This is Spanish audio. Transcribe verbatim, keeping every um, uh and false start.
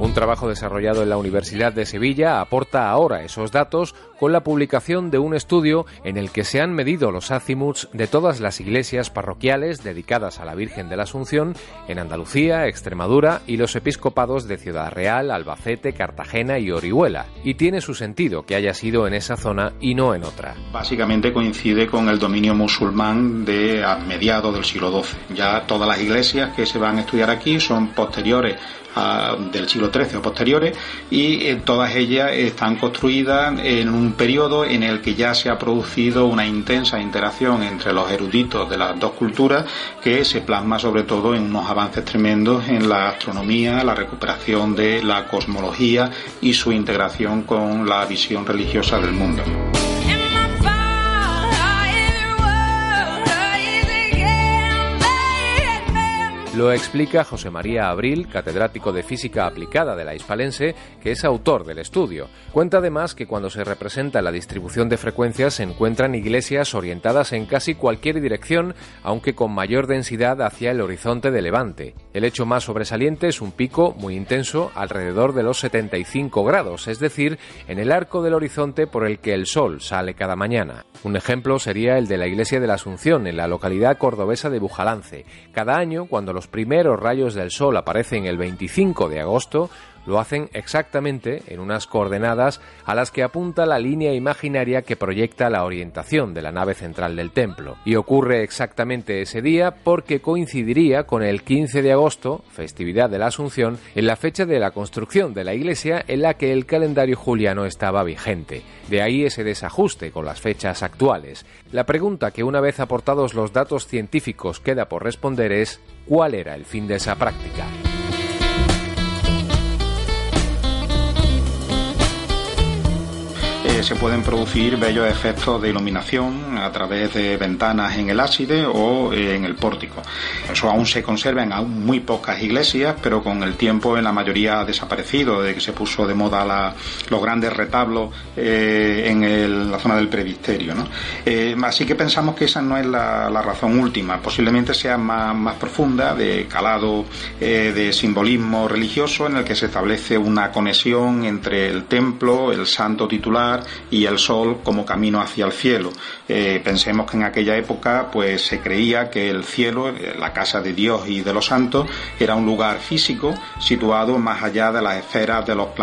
Un trabajo desarrollado en la Universidad de Sevilla aporta ahora esos datos con la publicación de un estudio en el que se han medido los azimuts de todas las iglesias parroquiales dedicadas a la Virgen de la Asunción en Andalucía, Extremadura y los episcopados de Ciudad Real, Albacete, Cartagena y Orihuela. Y tiene su sentido que haya sido en esa zona y no en otra. Básicamente coincide con el dominio musulmán de a mediados del siglo doce. Ya todas las iglesias que se van a estudiar aquí son posteriores a, del siglo trece o posteriores, y eh, todas ellas están construidas en un periodo en el que ya se ha producido una intensa interacción entre los eruditos de las dos culturas, que se plasma sobre todo en unos avances tremendos en la astronomía, la recuperación de la cosmología y su integración con la visión religiosa del mundo. Lo explica José María Abril, catedrático de Física Aplicada de la Hispalense, que es autor del estudio. Cuenta además que cuando se representa la distribución de frecuencias se encuentran iglesias orientadas en casi cualquier dirección, aunque con mayor densidad hacia el horizonte de levante. El hecho más sobresaliente es un pico muy intenso alrededor de los setenta y cinco grados, es decir, en el arco del horizonte por el que el sol sale cada mañana. Un ejemplo sería el de la iglesia de la Asunción, en la localidad cordobesa de Bujalance. Cada año, cuando los Los primeros rayos del sol aparecen el veinticinco de agosto, lo hacen exactamente en unas coordenadas a las que apunta la línea imaginaria que proyecta la orientación de la nave central del templo. Y ocurre exactamente ese día porque coincidiría con el quince de agosto, festividad de la Asunción, en la fecha de la construcción de la iglesia en la que el calendario juliano estaba vigente. De ahí ese desajuste con las fechas actuales. La pregunta que, una vez aportados los datos científicos, queda por responder es: ¿cuál era el fin de esa práctica? Se pueden producir bellos efectos de iluminación a través de ventanas en el ábside o en el pórtico. Eso aún se conserva en aún muy pocas iglesias, pero con el tiempo en la mayoría ha desaparecido, desde que se puso de moda la, los grandes retablos eh, en el, la zona del presbiterio, ¿no? Eh, así que pensamos que esa no es la, la razón última, posiblemente sea más, más profunda, de calado, eh, de simbolismo religioso, en el que se establece una conexión entre el templo, el santo titular y el sol como camino hacia el cielo. Eh, pensemos que en aquella época pues se creía que el cielo, la casa de Dios y de los santos, era un lugar físico situado más allá de las esferas de los planetas